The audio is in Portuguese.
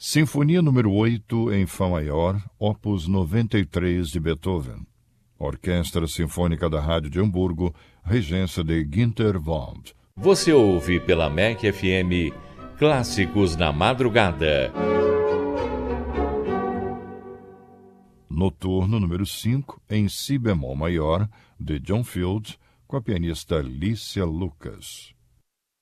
Sinfonia número 8 em Fá maior, opus 93 de Beethoven. Orquestra Sinfônica da Rádio de Hamburgo, regência de Günter Wald. Você ouve pela MEC FM Clássicos na Madrugada. Noturno número 5 em Si bemol maior, de John Field, com a pianista Lícia Lucas.